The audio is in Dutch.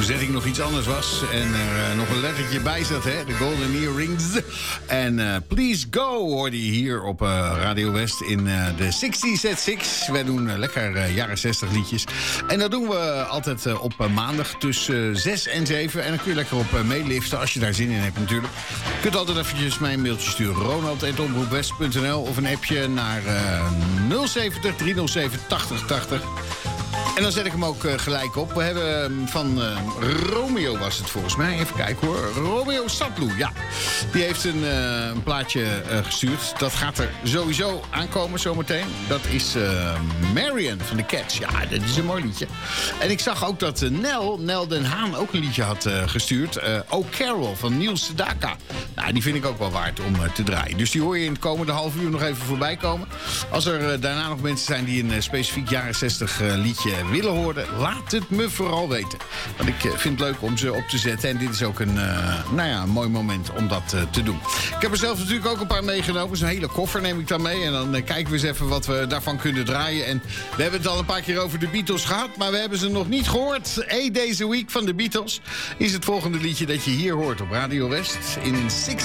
bezetting nog iets anders was. En er nog een lettertje bij zat, hè? De Golden Earrings. En Please Go hoorde je hier op Radio West in de 60s at 6. Wij doen lekker jaren 60 liedjes. En dat doen we altijd op maandag tussen 6 en 7. En dan kun je lekker op meeliften als je daar zin in hebt natuurlijk. Je kunt altijd eventjes mij een mailtje sturen. Ronald@omroepwest.nl of een appje naar 070 307 8080. En dan zet ik hem ook gelijk op. We hebben van Romeo was het volgens mij. Even kijken hoor. Romeo Satlu, ja. Die heeft een plaatje gestuurd. Dat gaat er sowieso aankomen zometeen. Dat is Marian van de Cats. Ja, dat is een mooi liedje. En ik zag ook dat Nel Den Haan ook een liedje had gestuurd. Oh Carol van Niels Sedaka. Nou, die vind ik ook wel waard om te draaien. Dus die hoor je in het komende half uur nog even voorbij komen. Als er daarna nog mensen zijn die een specifiek jaren 60 liedje willen horen, laat het me vooral weten. Want ik vind het leuk om ze op te zetten. En dit is ook een mooi moment om dat te doen. Ik heb er zelf natuurlijk ook een paar meegenomen. Zo'n hele koffer neem ik dan mee. En dan kijken we eens even wat we daarvan kunnen draaien. En we hebben het al een paar keer over de Beatles gehad, maar we hebben ze nog niet gehoord. A Days a Week van de Beatles is het volgende liedje dat je hier hoort op Radio West in 60